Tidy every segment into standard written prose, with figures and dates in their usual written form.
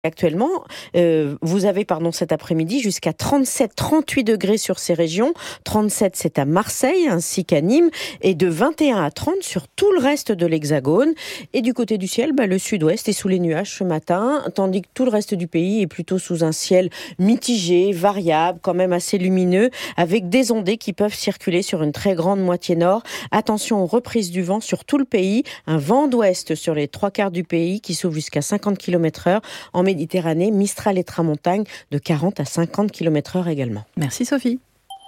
Actuellement, vous avez cet après-midi jusqu'à 37-38 degrés sur ces régions. 37, c'est à Marseille ainsi qu'à Nîmes, et de 21 à 30 sur tout le reste de l'Hexagone. Et du côté du ciel, le sud-ouest est sous les nuages ce matin, tandis que tout le reste du pays est plutôt sous un ciel mitigé, variable, quand même assez lumineux, avec des ondées qui peuvent circuler sur une très grande moitié nord. Attention aux reprises du vent sur tout le pays, un vent d'ouest sur les 3/4 du pays qui souffle jusqu'à 50 km/h. En Méditerranée, Mistral et Tramontagne de 40 à 50 km/h également. Merci Sophie.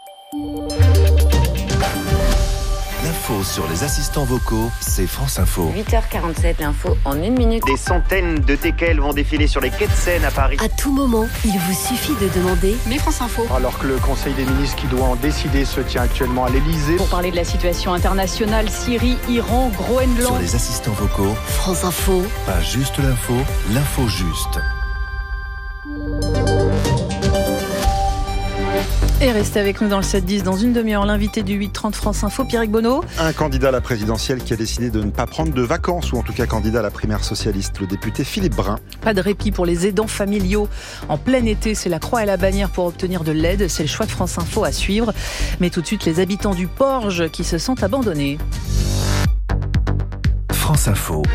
L'info sur les assistants vocaux, c'est France Info. 8h47, l'info en 1 minute. Des centaines de teckels vont défiler sur les quais de Seine à Paris. À tout moment, il vous suffit de demander Mais France Info. Alors que le Conseil des ministres qui doit en décider se tient actuellement à l'Elysée. Pour parler de la situation internationale, Syrie, Iran, Groenland. Sur les assistants vocaux, France Info. pas juste l'info, l'info juste. Et restez avec nous dans le 7-10 dans une demi-heure. L'invité du 8-30 France Info, Pierrick Bonneau. Un candidat à la présidentielle qui a décidé de ne pas prendre de vacances, ou en tout cas candidat à la primaire socialiste, le député Philippe Brun. Pas de répit pour les aidants familiaux. En plein été, c'est la croix et la bannière pour obtenir de l'aide. C'est le choix de France Info à suivre. Mais tout de suite, les habitants du Porge qui se sentent abandonnés. France Info,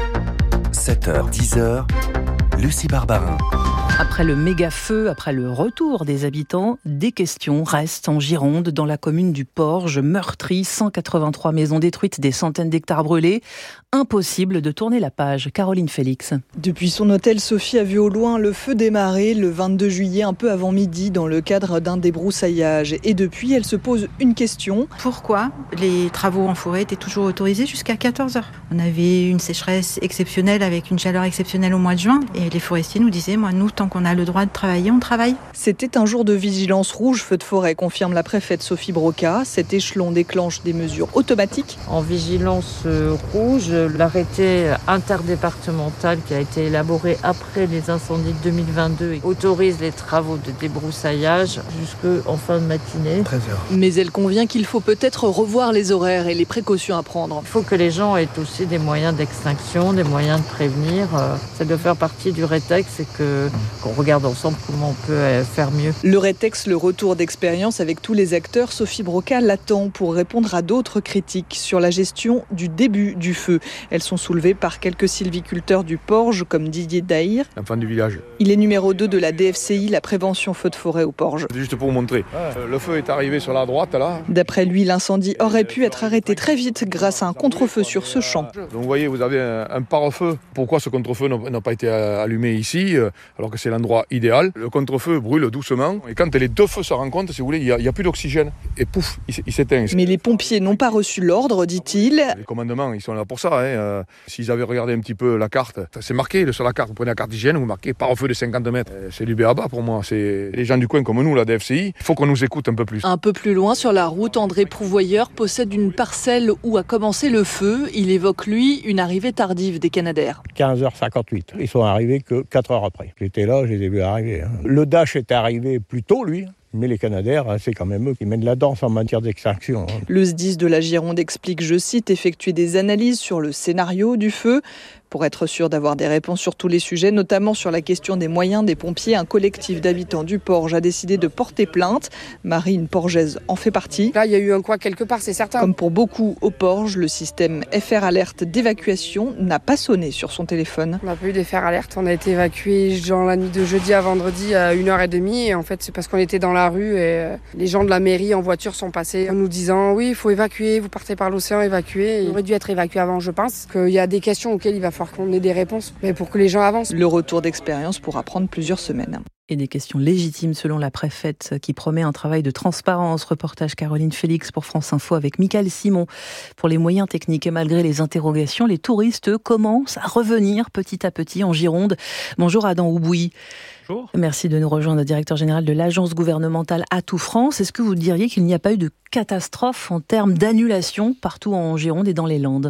7h, 10h, Lucie Barbarin. Après le méga-feu, après le retour des habitants, des questions restent en Gironde, dans la commune du Porge, meurtrie, 183 maisons détruites, des centaines d'hectares brûlés. Impossible de tourner la page. Caroline Félix. Depuis son hôtel, Sophie a vu au loin le feu démarrer le 22 juillet, un peu avant midi, dans le cadre d'un débroussaillage. Et depuis, elle se pose une question. Pourquoi les travaux en forêt étaient toujours autorisés jusqu'à 14h ? On avait une sécheresse exceptionnelle avec une chaleur exceptionnelle au mois de juin. Et les forestiers nous disaient, nous, tant qu'on a le droit de travailler, on travaille. C'était un jour de vigilance rouge, feu de forêt, confirme la préfète Sophie Broca. Cet échelon déclenche des mesures automatiques. En vigilance rouge, l'arrêté interdépartemental qui a été élaboré après les incendies de 2022 autorise les travaux de débroussaillage jusqu'en fin de matinée. 13h. Mais elle convient qu'il faut peut-être revoir les horaires et les précautions à prendre. Il faut que les gens aient aussi des moyens d'extinction, des moyens de prévenir. Ça doit faire partie du rétex et qu'on regarde ensemble comment on peut faire mieux. Le rétex, le retour d'expérience avec tous les acteurs, Sophie Broca l'attend pour répondre à d'autres critiques sur la gestion du début du feu. Elles sont soulevées par quelques sylviculteurs du Porge, comme Didier Daïr. L'enfant du village. Il est numéro 2 de la DFCI, la prévention feu de forêt au Porge. C'est juste pour vous montrer. Le feu est arrivé sur la droite, là. D'après lui, l'incendie aurait pu être arrêté très vite grâce à un contre-feu sur ce champ. Donc vous voyez, vous avez un pare-feu. Pourquoi ce contre-feu n'a pas été allumé ici, alors que c'est l'endroit idéal? Le contre-feu brûle doucement. Et quand les deux feux se rencontrent, si vous voulez, il n'y a plus d'oxygène. Et pouf, il s'éteint. Mais les pompiers n'ont pas reçu l'ordre, dit-il. Les commandements, ils sont là pour ça. S'ils avaient regardé un petit peu la carte, c'est marqué sur la carte. Vous prenez la carte d'hygiène, vous marquez pare-feu de 50 mètres. C'est du b.a.-ba pour moi. C'est les gens du coin comme nous, la DFCI. Il faut qu'on nous écoute un peu plus. Un peu plus loin, sur la route, André Prouvoyeur possède une parcelle où a commencé le feu. Il évoque, lui, une arrivée tardive des Canadaires. 15h58. Ils sont arrivés que 4 heures après. J'étais là, je les ai vus arriver. Le Dash est arrivé plus tôt, lui. Mais les Canadaires, c'est quand même eux qui mènent la danse en matière d'extinction. Le SDIS de la Gironde explique, je cite, effectuer des analyses sur le scénario du feu. Pour être sûr d'avoir des réponses sur tous les sujets, notamment sur la question des moyens des pompiers, un collectif d'habitants du Porge a décidé de porter plainte. Marine Porgeaise en fait partie. Là, il y a eu un couac quelque part, c'est certain. Comme pour beaucoup au Porge, le système FR Alerte d'évacuation n'a pas sonné sur son téléphone. On n'a pas eu d'FR Alerte. On a été évacués dans la nuit de jeudi à vendredi à 1h30. Et en fait, c'est parce qu'on était dans la rue et les gens de la mairie en voiture sont passés en nous disant « Oui, il faut évacuer, vous partez par l'océan, évacuer ». Il aurait dû être évacué avant, je pense. Qu'il y a des questions auxquelles il va falloir qu'on ait des réponses, mais pour que les gens avancent. Le retour d'expérience pourra prendre plusieurs semaines. Et des questions légitimes selon la préfète qui promet un travail de transparence. Reportage Caroline Félix pour France Info avec Michael Simon pour les moyens techniques. Et malgré les interrogations, les touristes commencent à revenir petit à petit en Gironde. Bonjour Adam Oubouy. Bonjour. Merci de nous rejoindre, directeur général de l'agence gouvernementale Atout France. Est-ce que vous diriez qu'il n'y a pas eu de catastrophe en termes d'annulation partout en Gironde et dans les Landes ?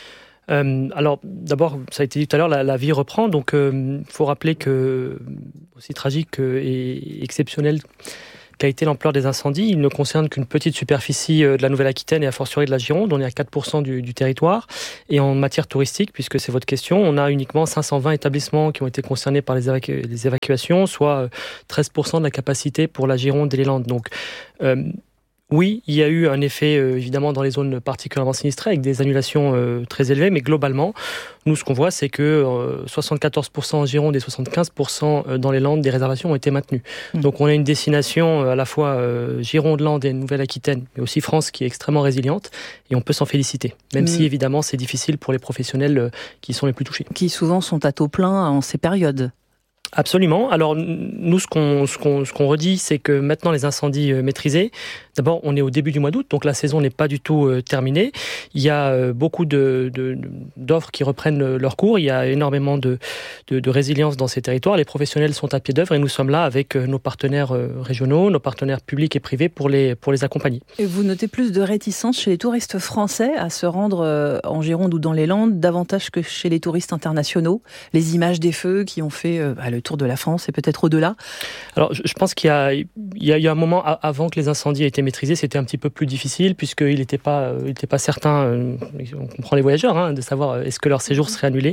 Alors, d'abord, ça a été dit tout à l'heure, la vie reprend. Donc, il faut rappeler que, aussi tragique et exceptionnel qu'a été l'ampleur des incendies, il ne concerne qu'une petite superficie de la Nouvelle-Aquitaine et a fortiori de la Gironde. On est à 4% du territoire. Et en matière touristique, puisque c'est votre question, on a uniquement 520 établissements qui ont été concernés par les évacuations, soit 13% de la capacité pour la Gironde et les Landes. Donc, oui, il y a eu un effet évidemment dans les zones particulièrement sinistrées avec des annulations très élevées, mais globalement, nous ce qu'on voit c'est que 74% en Gironde et 75% dans les Landes des réservations ont été maintenues. Donc on a une destination à la fois Gironde, Landes et Nouvelle-Aquitaine, mais aussi France qui est extrêmement résiliente et on peut s'en féliciter, même si évidemment c'est difficile pour les professionnels qui sont les plus touchés. Qui souvent sont à taux plein en ces périodes. Absolument. Alors nous, ce qu'on redit, c'est que maintenant les incendies maîtrisés, d'abord on est au début du mois d'août, donc la saison n'est pas du tout terminée. Il y a beaucoup d'offres qui reprennent leur cours. Il y a énormément de résilience dans ces territoires. Les professionnels sont à pied d'œuvre et nous sommes là avec nos partenaires régionaux, nos partenaires publics et privés pour les accompagner. Et vous notez plus de réticence chez les touristes français à se rendre en Gironde ou dans les Landes, davantage que chez les touristes internationaux. Les images des feux qui ont fait le tour de la France et peut-être au-delà. Alors, je pense qu'il y a eu un moment avant que les incendies aient été maîtrisés, c'était un petit peu plus difficile puisqu'il n'était pas certain, on comprend les voyageurs, de savoir est-ce que leur séjour serait annulé.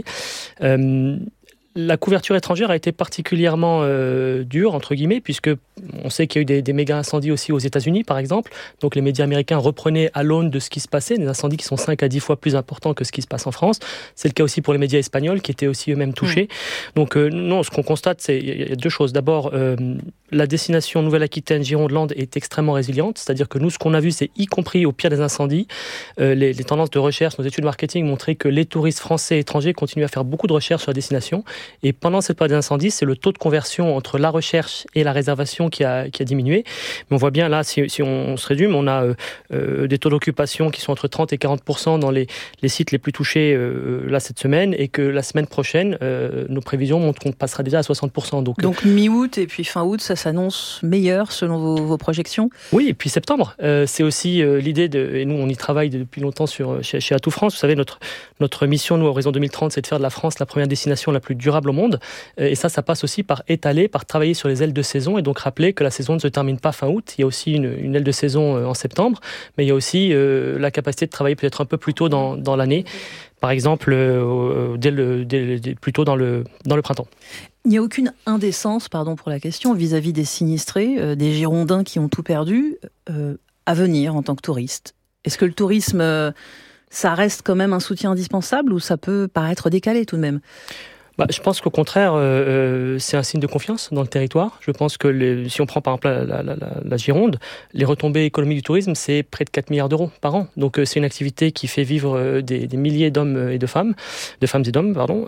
La couverture étrangère a été particulièrement dure, entre guillemets, puisque on sait qu'il y a eu des méga incendies aussi aux États-Unis, par exemple. Donc les médias américains reprenaient à l'aune de ce qui se passait, des incendies qui sont 5 à 10 fois plus importants que ce qui se passe en France. C'est le cas aussi pour les médias espagnols, qui étaient aussi eux-mêmes touchés. Donc non, ce qu'on constate, il y a deux choses. D'abord, la destination Nouvelle-Aquitaine, Gironde-Landes est extrêmement résiliente. C'est-à-dire que nous, ce qu'on a vu, c'est y compris au pire des incendies, les tendances de recherche, nos études marketing montraient que les touristes français et étrangers continuent à faire beaucoup de recherches sur la destination. Et pendant cette période d'incendie, c'est le taux de conversion entre la recherche et la réservation qui a diminué. Mais on voit bien là, si on se résume, on a des taux d'occupation qui sont entre 30 et 40% dans les sites les plus touchés là cette semaine, et que la semaine prochaine, nos prévisions montrent qu'on passera déjà à 60%. Donc mi-août et puis fin août, ça s'annonce meilleur selon vos projections? Oui, et puis septembre. C'est aussi l'idée et nous on y travaille depuis longtemps chez Atout France. Vous savez, notre mission, nous, à Horizon 2030, c'est de faire de la France la première destination la plus durable au monde. Et ça passe aussi par étaler, par travailler sur les ailes de saison, et donc rappeler que la saison ne se termine pas fin août. Il y a aussi une aile de saison en septembre, mais il y a aussi la capacité de travailler peut-être un peu plus tôt dans l'année, par exemple plutôt dans le printemps. Il n'y a aucune indécence, pardon pour la question, vis-à-vis des sinistrés, des Girondins qui ont tout perdu, à venir en tant que touristes. Est-ce que le tourisme, ça reste quand même un soutien indispensable, ou ça peut paraître décalé tout de même ? Je pense qu'au contraire, c'est un signe de confiance dans le territoire. Je pense que si on prend par exemple la Gironde, les retombées économiques du tourisme, c'est près de 4 milliards d'euros par an. Donc c'est une activité qui fait vivre des milliers d'hommes et de femmes et d'hommes, pardon.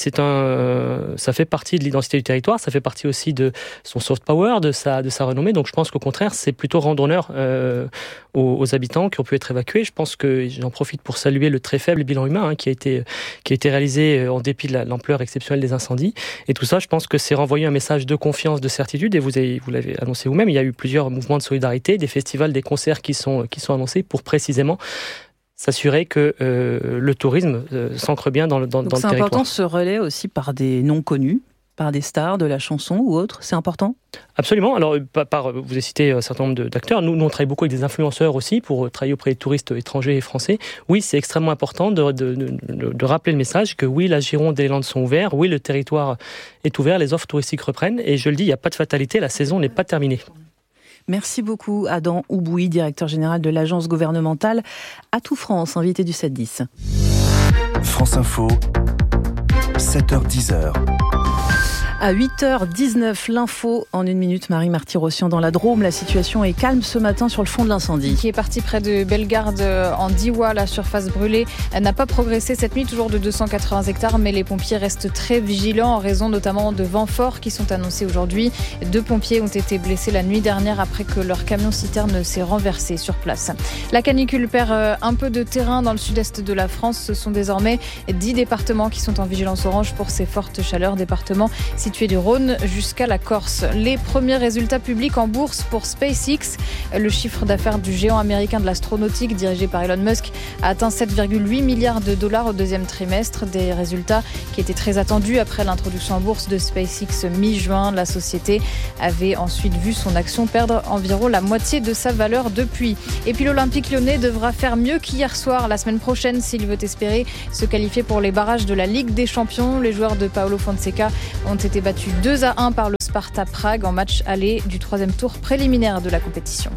Ça fait partie de l'identité du territoire, ça fait partie aussi de son soft power, de sa renommée. Donc je pense qu'au contraire, c'est plutôt rendre honneur aux habitants qui ont pu être évacués. Je pense que j'en profite pour saluer le très faible bilan humain qui a été réalisé en dépit de l'ampleur exceptionnelle des incendies. Et tout ça, je pense que c'est renvoyer un message de confiance, de certitude. Et vous l'avez annoncé vous-même, il y a eu plusieurs mouvements de solidarité, des festivals, des concerts qui sont annoncés pour précisément s'assurer que le tourisme s'ancre bien dans le territoire. C'est important ce relais aussi par des noms connus, par des stars de la chanson ou autres, c'est important ? Absolument. Alors, vous avez cité un certain nombre d'acteurs. Nous, on travaille beaucoup avec des influenceurs aussi pour travailler auprès des touristes étrangers et français. Oui, c'est extrêmement important de rappeler le message que oui, la Gironde et les Landes sont ouverts, oui, le territoire est ouvert, les offres touristiques reprennent. Et je le dis, il n'y a pas de fatalité, la saison n'est pas terminée. Merci beaucoup, Adam Oubouy, directeur général de l'agence gouvernementale Atout France, invité du 7-10. France Info, 7h-10h. À 8h19, l'info en 1 minute. Marie Marty-Rossian dans la Drôme. La situation est calme ce matin sur le fond de l'incendie. Qui est parti près de Bellegarde en Diois. La surface brûlée n'a pas progressé cette nuit, toujours de 280 hectares, mais les pompiers restent très vigilants en raison notamment de vents forts qui sont annoncés aujourd'hui. 2 pompiers ont été blessés la nuit dernière après que leur camion-citerne s'est renversé sur place. La canicule perd un peu de terrain dans le sud-est de la France. Ce sont désormais 10 départements qui sont en vigilance orange pour ces fortes chaleurs. Départements située du Rhône jusqu'à la Corse. Les premiers résultats publics en bourse pour SpaceX. Le chiffre d'affaires du géant américain de l'astronautique dirigé par Elon Musk a atteint 7,8 milliards de dollars au deuxième trimestre. Des résultats qui étaient très attendus après l'introduction en bourse de SpaceX mi-juin. La société avait ensuite vu son action perdre environ la moitié de sa valeur depuis. Et puis l'Olympique lyonnais devra faire mieux qu'hier soir la semaine prochaine s'il veut espérer se qualifier pour les barrages de la Ligue des Champions. Les joueurs de Paolo Fonseca ont été battus 2-1 par le Sparta Prague en match aller du 3e tour préliminaire de la compétition.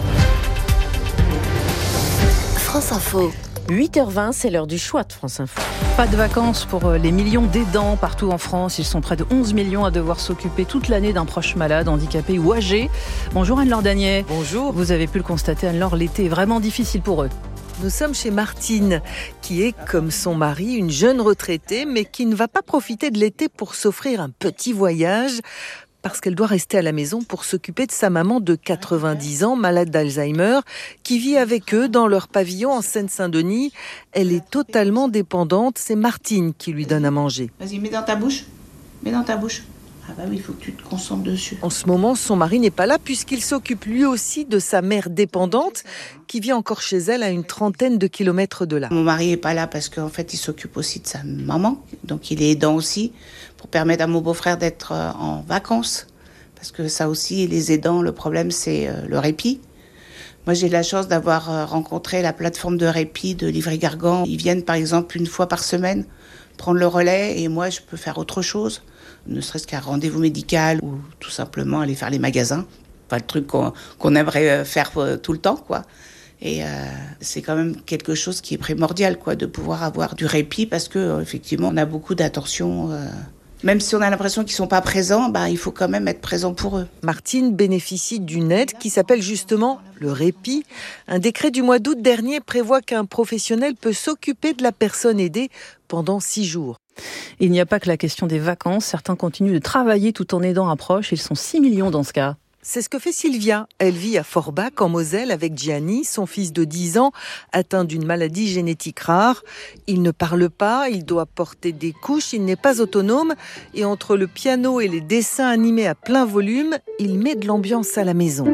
France Info. 8h20, c'est l'heure du choix de France Info. Pas de vacances pour les millions d'aidants partout en France. Ils sont près de 11 millions à devoir s'occuper toute l'année d'un proche malade, handicapé ou âgé. Bonjour Anne-Laure Danier. Bonjour. Vous avez pu le constater, Anne-Laure, l'été est vraiment difficile pour eux. Nous sommes chez Martine, qui est, comme son mari, une jeune retraitée, mais qui ne va pas profiter de l'été pour s'offrir un petit voyage, parce qu'elle doit rester à la maison pour s'occuper de sa maman de 90 ans, malade d'Alzheimer, qui vit avec eux dans leur pavillon en Seine-Saint-Denis. Elle est totalement dépendante, c'est Martine qui lui donne à manger. Vas-y, mets dans ta bouche. Mets dans ta bouche. Ah bah oui, il faut que tu te concentres dessus. En ce moment, son mari n'est pas là puisqu'il s'occupe lui aussi de sa mère dépendante qui vit encore chez elle à une 30aine de kilomètres de là. Mon mari n'est pas là parce qu'en fait, il s'occupe aussi de sa maman. Donc, il est aidant aussi pour permettre à mon beau-frère d'être en vacances. Parce que ça aussi, les aidants, le problème, c'est le répit. Moi, j'ai la chance d'avoir rencontré la plateforme de répit de Livry-Gargan. Ils viennent, par exemple, une fois par semaine prendre le relais et moi, je peux faire autre chose. Ne serait-ce qu'un rendez-vous médical ou tout simplement aller faire les magasins. Pas le truc qu'on aimerait faire tout le temps, quoi. Et c'est quand même quelque chose qui est primordial, quoi, de pouvoir avoir du répit parce que effectivement, on a beaucoup d'attention. Même si on a l'impression qu'ils sont pas présents, il faut quand même être présent pour eux. Martine bénéficie d'une aide qui s'appelle justement le répit. Un décret du mois d'août dernier prévoit qu'un professionnel peut s'occuper de la personne aidée pendant 6 jours. Il n'y a pas que la question des vacances. Certains continuent de travailler tout en aidant un proche. Ils sont 6 millions dans ce cas. C'est ce que fait Sylvia. Elle vit à Forbach, en Moselle, avec Gianni, son fils de 10 ans, atteint d'une maladie génétique rare. Il ne parle pas, il doit porter des couches, il n'est pas autonome. Et entre le piano et les dessins animés à plein volume, il met de l'ambiance à la maison.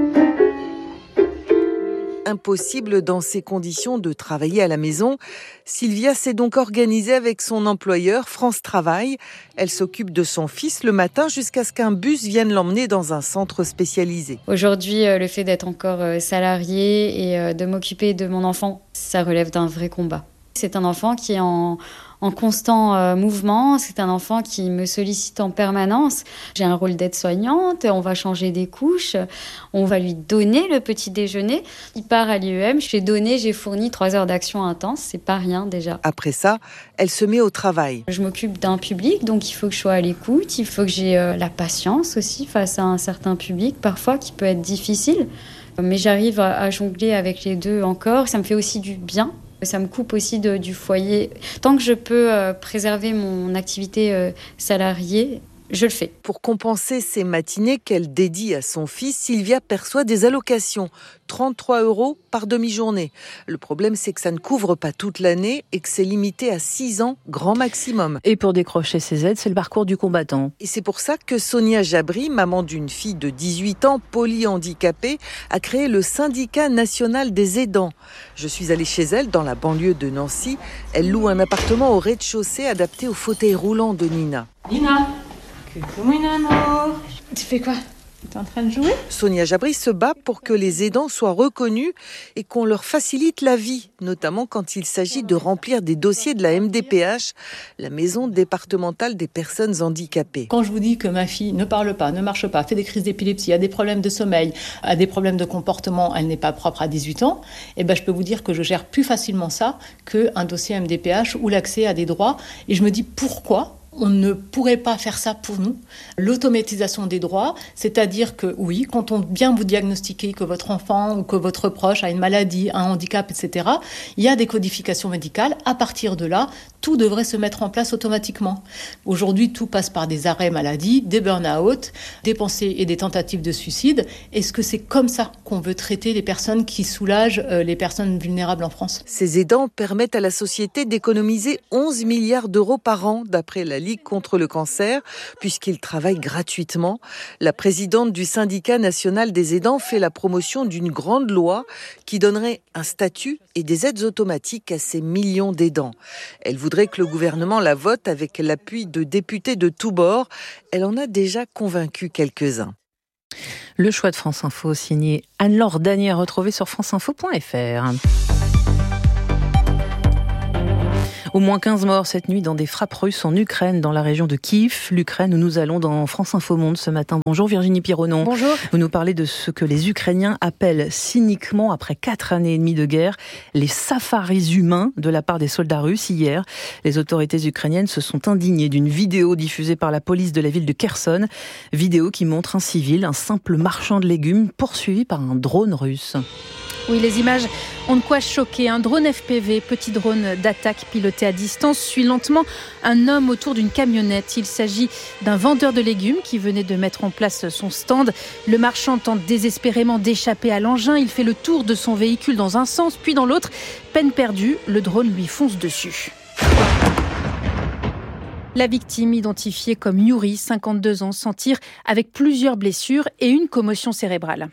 Impossible dans ces conditions de travailler à la maison. Sylvia s'est donc organisée avec son employeur France Travail. Elle s'occupe de son fils le matin jusqu'à ce qu'un bus vienne l'emmener dans un centre spécialisé. Aujourd'hui, le fait d'être encore salariée et de m'occuper de mon enfant, ça relève d'un vrai combat. C'est un enfant qui est en constant mouvement, c'est un enfant qui me sollicite en permanence. J'ai un rôle d'aide-soignante, on va changer des couches, on va lui donner le petit déjeuner. Il part à l'IEM, j'ai fourni 3 heures d'action intense, c'est pas rien déjà. Après ça, elle se met au travail. Je m'occupe d'un public, donc il faut que je sois à l'écoute, il faut que j'ai la patience aussi face à un certain public, parfois qui peut être difficile. Mais j'arrive à jongler avec les deux encore, ça me fait aussi du bien. Ça me coupe aussi du foyer. Tant que je peux préserver mon activité salariée, je le fais. Pour compenser ces matinées qu'elle dédie à son fils, Sylvia perçoit des allocations, 33 € par demi-journée. Le problème, c'est que ça ne couvre pas toute l'année et que c'est limité à 6 ans, grand maximum. Et pour décrocher ces aides, c'est le parcours du combattant. Et c'est pour ça que Sonia Jabri, maman d'une fille de 18 ans, polyhandicapée, a créé le syndicat national des aidants. Je suis allée chez elle, dans la banlieue de Nancy. Elle loue un appartement au rez-de-chaussée adapté au fauteuil roulant de Nina. Nina, coucou mon amour. Tu fais quoi ? T'es en train de jouer ? Sonia Jabri se bat pour que les aidants soient reconnus et qu'on leur facilite la vie, notamment quand il s'agit de remplir des dossiers de la MDPH, la Maison départementale des personnes handicapées. Quand je vous dis que ma fille ne parle pas, ne marche pas, fait des crises d'épilepsie, a des problèmes de sommeil, a des problèmes de comportement, elle n'est pas propre à 18 ans, je peux vous dire que je gère plus facilement ça qu'un dossier MDPH ou l'accès à des droits. Et je me dis pourquoi on ne pourrait pas faire ça pour nous. L'automatisation des droits, c'est-à-dire que oui, quand on vient vous diagnostiquer que votre enfant ou que votre proche a une maladie, un handicap, etc., il y a des codifications médicales. À partir de là, tout devrait se mettre en place automatiquement. Aujourd'hui, tout passe par des arrêts maladie, des burn-out, des pensées et des tentatives de suicide. Est-ce que c'est comme ça qu'on veut traiter les personnes qui soulagent les personnes vulnérables en France ? Ces aidants permettent à la société d'économiser 11 milliards d'euros par an, d'après la Ligue contre le cancer, puisqu'ils travaillent gratuitement. La présidente du syndicat national des aidants fait la promotion d'une grande loi qui donnerait un statut et des aides automatiques à ces millions d'aidants. Elle voudrait que le gouvernement la vote avec l'appui de députés de tous bords. Elle en a déjà convaincu quelques-uns. Le choix de France Info, signé Anne-Laure Danier, retrouvé sur franceinfo.fr. Au moins 15 morts cette nuit dans des frappes russes en Ukraine, dans la région de Kiev. L'Ukraine où nous allons dans France Info Monde ce matin. Bonjour Virginie Pironon. Bonjour. Vous nous parlez de ce que les Ukrainiens appellent cyniquement, après 4 années et demie de guerre, les safaris humains de la part des soldats russes. Hier, les autorités ukrainiennes se sont indignées d'une vidéo diffusée par la police de la ville de Kherson. Vidéo qui montre un civil, un simple marchand de légumes, poursuivi par un drone russe. Oui, les images ont de quoi choquer. Un drone FPV, petit drone d'attaque piloté à distance, suit lentement un homme autour d'une camionnette. Il s'agit d'un vendeur de légumes qui venait de mettre en place son stand. Le marchand tente désespérément d'échapper à l'engin. Il fait le tour de son véhicule dans un sens, puis dans l'autre. Peine perdue, le drone lui fonce dessus. La victime, identifiée comme Yuri, 52 ans, s'en tire avec plusieurs blessures et une commotion cérébrale.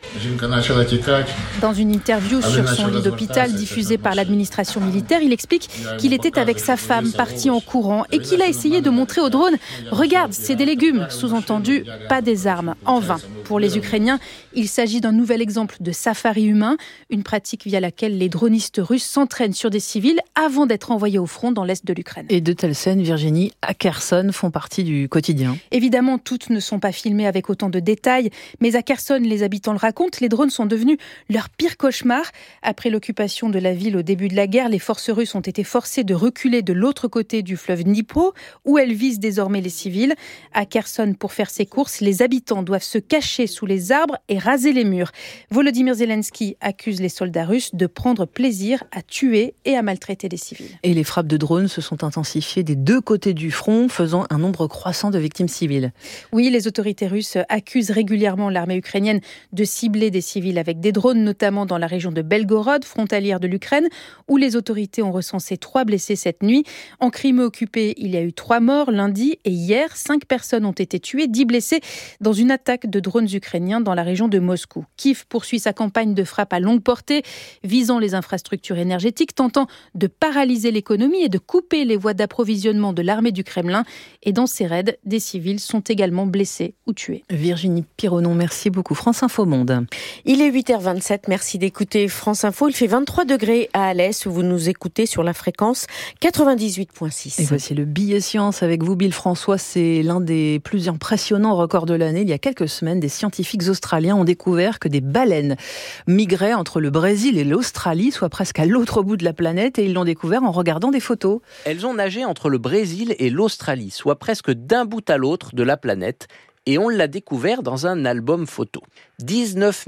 Dans une interview sur son lit d'hôpital diffusée par l'administration militaire, il explique qu'il était avec sa femme, parti en courant, et qu'il a essayé de montrer au drone « Regarde, c'est des légumes », sous-entendu « pas des armes », en vain. Pour les Ukrainiens, il s'agit d'un nouvel exemple de safari humain, une pratique via laquelle les dronistes russes s'entraînent sur des civils avant d'être envoyés au front dans l'est de l'Ukraine. Et de telles scènes, Virginie, à Kherson, font partie du quotidien. Évidemment, toutes ne sont pas filmées avec autant de détails, mais à Kherson, les habitants le racontent, les drones sont devenus leur pire cauchemar. Après l'occupation de la ville au début de la guerre, les forces russes ont été forcées de reculer de l'autre côté du fleuve Dnipro, où elles visent désormais les civils. À Kherson, pour faire ses courses, les habitants doivent se cacher sous les arbres et raser les murs. Volodymyr Zelensky accuse les soldats russes de prendre plaisir à tuer et à maltraiter des civils. Et les frappes de drones se sont intensifiées des deux côtés du front, faisant un nombre croissant de victimes civiles. Oui, les autorités russes accusent régulièrement l'armée ukrainienne de cibler des civils avec des drones, notamment dans la région de Belgorod, frontalière de l'Ukraine, où les autorités ont recensé 3 blessés cette nuit. En Crimée occupée, il y a eu 3 morts lundi et hier, 5 personnes ont été tuées, 10 blessés dans une attaque de drones ukrainiens dans la région de Moscou. Kiev poursuit sa campagne de frappe à longue portée, visant les infrastructures énergétiques, tentant de paralyser l'économie et de couper les voies d'approvisionnement de l'armée du Kremlin. Et dans ces raids, des civils sont également blessés ou tués. Virginie Pironon, merci beaucoup. France Info Monde. Il est 8h27, merci d'écouter France Info. Il fait 23 degrés à Alès, où vous nous écoutez sur la fréquence 98.6. Et voici le billet science avec vous, Bill François. C'est l'un des plus impressionnants records de l'année. Il y a quelques semaines, des scientifiques australiens ont découvert que des baleines migraient entre le Brésil et l'Australie, soit presque à l'autre bout de la planète, et ils l'ont découvert en regardant des photos. Elles ont nagé entre le Brésil et l'Australie, soit presque d'un bout à l'autre de la planète, et on l'a découvert dans un album photo. 19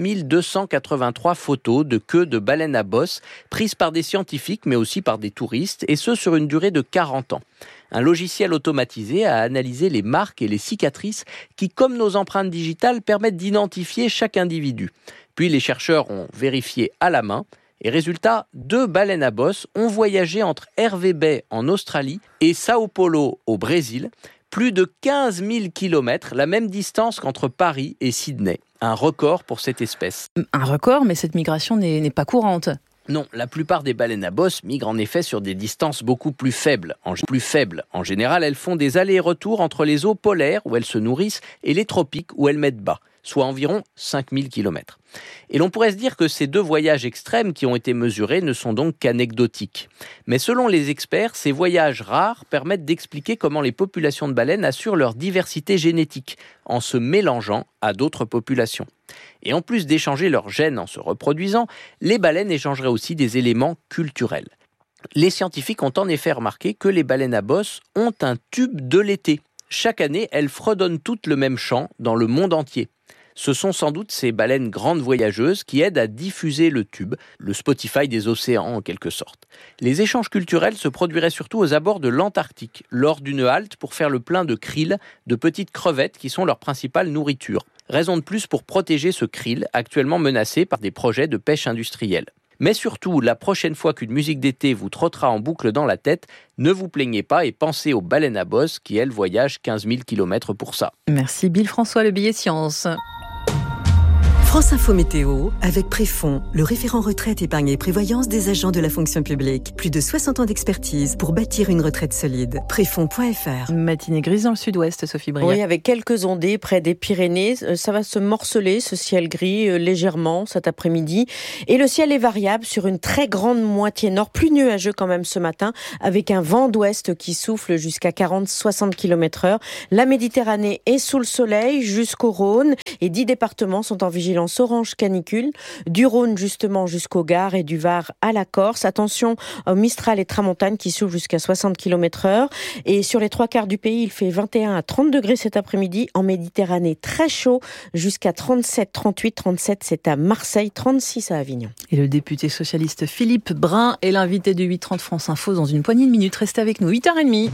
283 photos de queues de baleines à bosse, prises par des scientifiques mais aussi par des touristes, et ce sur une durée de 40 ans. Un logiciel automatisé a analysé les marques et les cicatrices qui, comme nos empreintes digitales, permettent d'identifier chaque individu. Puis les chercheurs ont vérifié à la main, et résultat, 2 baleines à bosse ont voyagé entre Hervey Bay en Australie et Sao Paulo au Brésil, plus de 15 000 kilomètres, la même distance qu'entre Paris et Sydney. Un record pour cette espèce. Un record, mais cette migration n'est pas courante. Non, la plupart des baleines à bosse migrent en effet sur des distances beaucoup plus faibles. En général, elles font des allers-retours entre les eaux polaires où elles se nourrissent et les tropiques où elles mettent bas, soit environ 5000 km. Et l'on pourrait se dire que ces 2 voyages extrêmes qui ont été mesurés ne sont donc qu'anecdotiques. Mais selon les experts, ces voyages rares permettent d'expliquer comment les populations de baleines assurent leur diversité génétique en se mélangeant à d'autres populations. Et en plus d'échanger leurs gènes en se reproduisant, les baleines échangeraient aussi des éléments culturels. Les scientifiques ont en effet remarqué que les baleines à bosse ont un tube de l'été. Chaque année, elles fredonnent toutes le même chant dans le monde entier. Ce sont sans doute ces baleines grandes voyageuses qui aident à diffuser le tube, le Spotify des océans en quelque sorte. Les échanges culturels se produiraient surtout aux abords de l'Antarctique, lors d'une halte pour faire le plein de krill, de petites crevettes qui sont leur principale nourriture. Raison de plus pour protéger ce krill, actuellement menacé par des projets de pêche industrielle. Mais surtout, la prochaine fois qu'une musique d'été vous trottera en boucle dans la tête, ne vous plaignez pas et pensez aux baleines à bosse qui, elles, voyagent 15 000 km pour ça. Merci Bill François, le billet science. France Info Météo, avec Préfond, le référent retraite, épargne et prévoyance des agents de la fonction publique. Plus de 60 ans d'expertise pour bâtir une retraite solide. Préfond.fr. Matinée grise dans le sud-ouest, Sophie Briat. Oui, avec quelques ondées près des Pyrénées. Ça va se morceler, ce ciel gris, légèrement cet après-midi. Et le ciel est variable sur une très grande moitié nord, plus nuageux quand même ce matin, avec un vent d'ouest qui souffle jusqu'à 40-60 km/h. La Méditerranée est sous le soleil jusqu'au Rhône et 10 départements sont en vigilance orange canicule, du Rhône justement jusqu'au Gard et du Var à la Corse. Attention au Mistral et Tramontane qui soufflent jusqu'à 60 km/h. Et sur les 3/4 du pays, il fait 21 à 30 degrés cet après-midi. En Méditerranée, très chaud, jusqu'à 37, 38, 37, c'est à Marseille, 36 à Avignon. Et le député socialiste Philippe Brun est l'invité de 8h30 France Info dans une poignée de minutes. Restez avec nous, 8h30.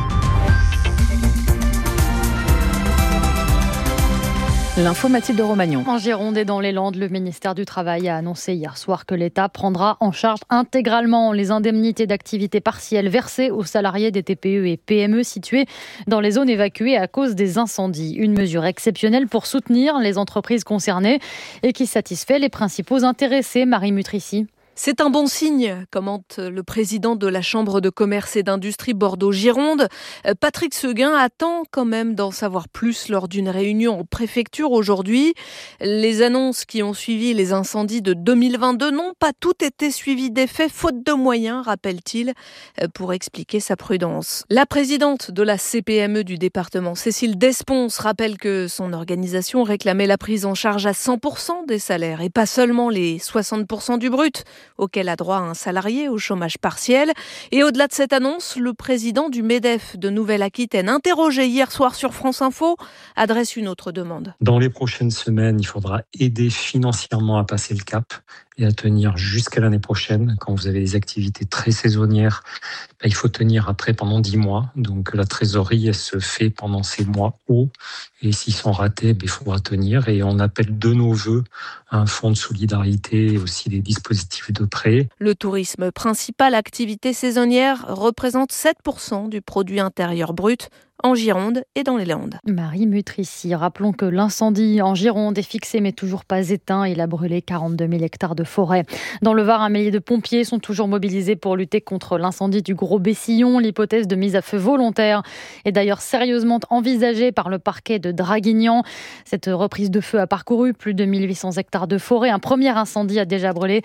L'info Mathilde Romagnon. En Gironde et dans les Landes, le ministère du Travail a annoncé hier soir que l'État prendra en charge intégralement les indemnités d'activité partielle versées aux salariés des TPE et PME situés dans les zones évacuées à cause des incendies. Une mesure exceptionnelle pour soutenir les entreprises concernées et qui satisfait les principaux intéressés. Marie Mutrici. C'est un bon signe, commente le président de la Chambre de commerce et d'industrie Bordeaux-Gironde. Patrick Seguin attend quand même d'en savoir plus lors d'une réunion en préfecture aujourd'hui. Les annonces qui ont suivi les incendies de 2022 n'ont pas toutes été suivies d'effets, faute de moyens, rappelle-t-il, pour expliquer sa prudence. La présidente de la CPME du département, Cécile Desponce, rappelle que son organisation réclamait la prise en charge à 100% des salaires et pas seulement les 60% du brut, auquel a droit un salarié au chômage partiel. Et au-delà de cette annonce, le président du MEDEF de Nouvelle-Aquitaine, interrogé hier soir sur France Info, adresse une autre demande. Dans les prochaines semaines, il faudra aider financièrement à passer le cap et à tenir jusqu'à l'année prochaine. Quand vous avez des activités très saisonnières, il faut tenir après pendant 10 mois. Donc la trésorerie, elle se fait pendant ces mois hauts. Et s'ils sont ratés, il faudra tenir. Et on appelle de nos vœux un fonds de solidarité et aussi des dispositifs de prêt. Le tourisme, principale activité saisonnière, représente 7% du produit intérieur brut en Gironde et dans les Landes. Marie Mutrici, rappelons que l'incendie en Gironde est fixé mais toujours pas éteint. Il a brûlé 42 000 hectares de forêt. Dans le Var, un millier de pompiers sont toujours mobilisés pour lutter contre l'incendie du Gros Bessillon. L'hypothèse de mise à feu volontaire est d'ailleurs sérieusement envisagée par le parquet de Draguignan. Cette reprise de feu a parcouru plus de 1800 hectares de forêt. Un premier incendie a déjà brûlé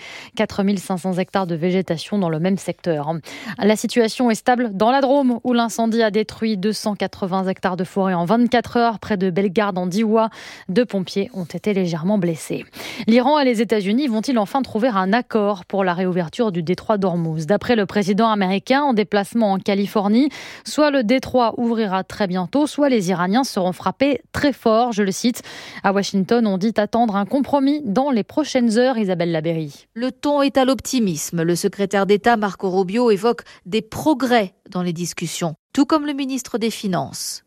4500 hectares de végétation dans le même secteur. La situation est stable dans la Drôme où l'incendie a détruit 280 hectares de forêt en 24 heures près de Bellegarde en Diois. 2 pompiers ont été légèrement blessés. L'Iran et les États-Unis vont-ils enfin trouver un accord pour la réouverture du détroit d'Ormuz ? D'après le président américain en déplacement en Californie, soit le détroit ouvrira très bientôt, soit les Iraniens seront frappés très fort, je le cite. À Washington, on dit attendre un compromis dans les prochaines heures, Isabelle Labéry. Le ton est à l'optimisme. Le secrétaire d'État Marco Rubio évoque des progrès dans les discussions, tout comme le ministre des Finances.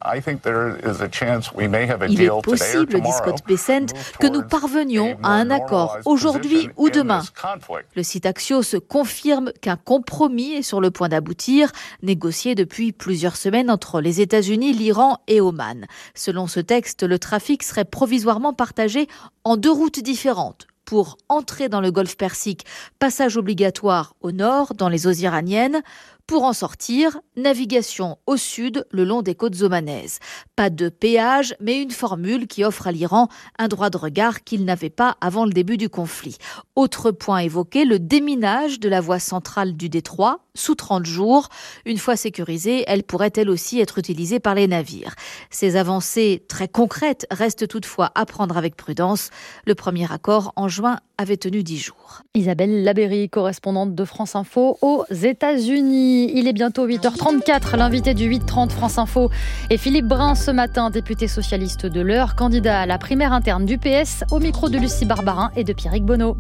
Il est possible, dit Scott Bessent, que nous parvenions à un accord aujourd'hui ou demain. Le site Axios confirme qu'un compromis est sur le point d'aboutir, négocié depuis plusieurs semaines entre les États-Unis, l'Iran et Oman. Selon ce texte, le trafic serait provisoirement partagé en 2 routes différentes. Pour entrer dans le golfe Persique, passage obligatoire au nord, dans les eaux iraniennes. Pour en sortir, navigation au sud, le long des côtes omanaises. Pas de péage, mais une formule qui offre à l'Iran un droit de regard qu'il n'avait pas avant le début du conflit. Autre point évoqué, le déminage de la voie centrale du détroit, sous 30 jours. Une fois sécurisée, elle pourrait elle aussi être utilisée par les navires. Ces avancées très concrètes restent toutefois à prendre avec prudence. Le premier accord en juin avait tenu 10 jours. Isabelle Labéry, correspondante de France Info aux États-Unis. Il est bientôt 8h34. L'invité du 8h30 France Info est Philippe Brun ce matin, député socialiste de l'Eure, candidat à la primaire interne du PS, au micro de Lucie Barbarin et de Pierrick Bonneau.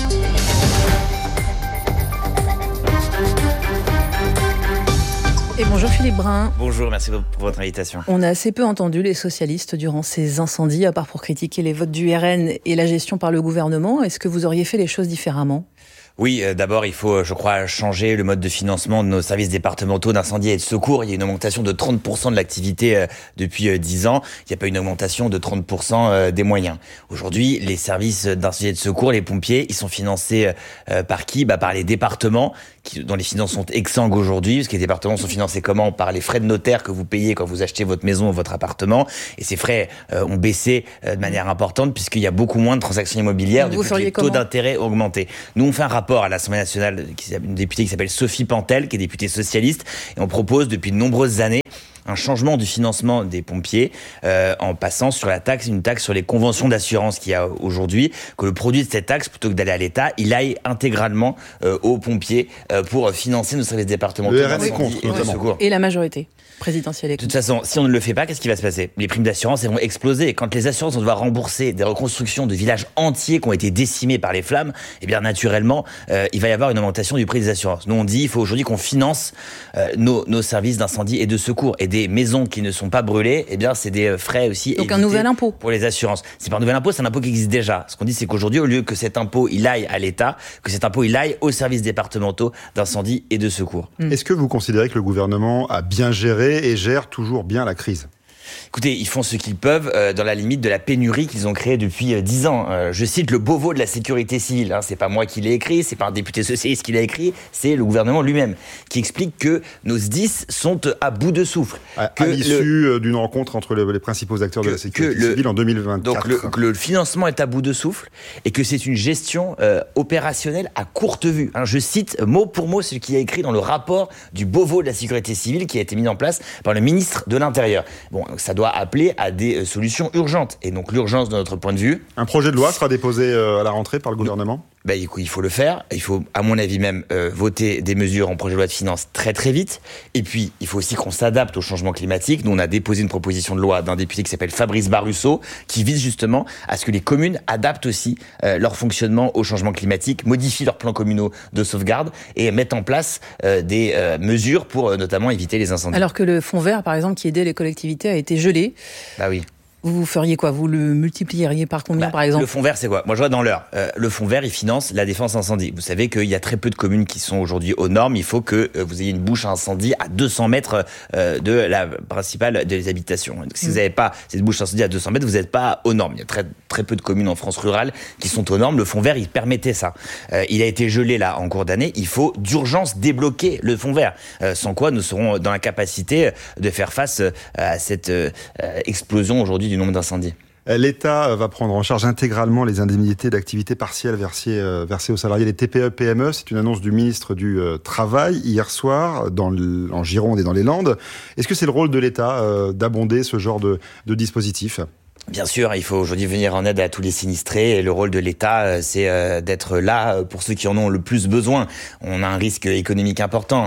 Et Bonjour Philippe Brun. Bonjour, merci pour votre invitation. On a assez peu entendu les socialistes durant ces incendies, à part pour critiquer les votes du RN et la gestion par le gouvernement. Est-ce que vous auriez fait les choses différemment ? Oui, d'abord, il faut, je crois, changer le mode de financement de nos services départementaux d'incendie et de secours. Il y a une augmentation de 30% de l'activité depuis 10 ans. Il n'y a pas une augmentation de 30% des moyens. Aujourd'hui, les services d'incendie et de secours, les pompiers, ils sont financés par qui ? Par les départements, dont les finances sont exsangues aujourd'hui, parce que les départements sont financés comment ? Par les frais de notaire que vous payez quand vous achetez votre maison ou votre appartement. Et ces frais ont baissé de manière importante, puisqu'il y a beaucoup moins de transactions immobilières depuis que les taux d'intérêt ont augmenté. Nous, on fait un rapport à l'Assemblée nationale, une députée qui s'appelle Sophie Pantel, qui est députée socialiste, et on propose depuis de nombreuses années un changement du financement des pompiers en passant sur une taxe sur les conventions d'assurance qu'il y a aujourd'hui, que le produit de cette taxe, plutôt que d'aller à l'État, il aille intégralement aux pompiers pour financer nos services départementaux d'incendie et de secours. Et la majorité présidentielle. De toute façon, si on ne le fait pas, qu'est-ce qui va se passer ? Les primes d'assurance, elles vont exploser. Quand les assurances vont devoir rembourser des reconstructions de villages entiers qui ont été décimés par les flammes, eh bien naturellement, il va y avoir une augmentation du prix des assurances. Nous, on dit il faut aujourd'hui qu'on finance nos services d'incendie et de secours. Et des maisons qui ne sont pas brûlées, eh bien c'est des frais aussi. Donc un nouvel impôt pour les assurances. C'est pas un nouvel impôt, c'est un impôt qui existe déjà. Ce qu'on dit, c'est qu'aujourd'hui, au lieu que cet impôt il aille à l'État, que cet impôt il aille aux services départementaux d'incendie et de secours. Est-ce que vous considérez que le gouvernement a bien géré et gère toujours bien la crise ? Écoutez, ils font ce qu'ils peuvent dans la limite de la pénurie qu'ils ont créée depuis 10 ans. Je cite le Beauvau de la sécurité civile. C'est pas moi qui l'ai écrit, c'est pas un député socialiste qui l'a écrit, c'est le gouvernement lui-même qui explique que nos SDIS sont à bout de souffle. À l'issue d'une rencontre entre les principaux acteurs de la sécurité civile en 2024. Donc le financement est à bout de souffle et que c'est une gestion opérationnelle à courte vue. Je cite mot pour mot ce qui est écrit dans le rapport du Beauvau de la sécurité civile qui a été mis en place par le ministre de l'Intérieur. Bon, ça doit appeler à des solutions urgentes. Et donc l'urgence, de notre point de vue... Un projet de loi sera déposé à la rentrée par le gouvernement ? Il faut le faire. Il faut, à mon avis même, voter des mesures en projet de loi de finances très très vite. Et puis, il faut aussi qu'on s'adapte au changement climatique. Nous, on a déposé une proposition de loi d'un député qui s'appelle Fabrice Barusso, qui vise justement à ce que les communes adaptent aussi leur fonctionnement au changement climatique, modifient leurs plans communaux de sauvegarde et mettent en place des mesures pour notamment éviter les incendies. Alors que le fonds vert, par exemple, qui aidait les collectivités, a été gelé. Oui. Vous feriez quoi ? Vous le multiplieriez par combien, par exemple ? Le fonds vert, c'est quoi ? Moi, je vois dans l'heure. Le fonds vert, il finance la défense incendie. Vous savez qu'il y a très peu de communes qui sont aujourd'hui aux normes. Il faut que vous ayez une bouche à incendie à 200 mètres de la principale des habitations. Donc, si vous n'avez pas cette bouche à incendie à 200 mètres, vous n'êtes pas aux normes. Il y a très, très peu de communes en France rurale qui sont aux normes. Le fonds vert, il permettait ça. Il a été gelé, là, en cours d'année. Il faut d'urgence débloquer le fonds vert. Sans quoi, nous serons dans l'incapacité de faire face à cette explosion aujourd'hui du nombre d'incendies. L'État va prendre en charge intégralement les indemnités d'activité partielle versées aux salariés des TPE-PME. C'est une annonce du ministre du Travail hier soir en Gironde et dans les Landes. Est-ce que c'est le rôle de l'État d'abonder ce genre de dispositif ? Bien sûr, il faut aujourd'hui venir en aide à tous les sinistrés et le rôle de l'État, c'est d'être là pour ceux qui en ont le plus besoin. On a un risque économique important.